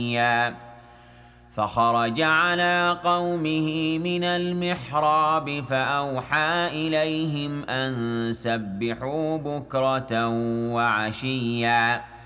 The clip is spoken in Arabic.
فخرج على قومه من المحراب فأوحى إليهم أن سبحوا بكرة وعشيا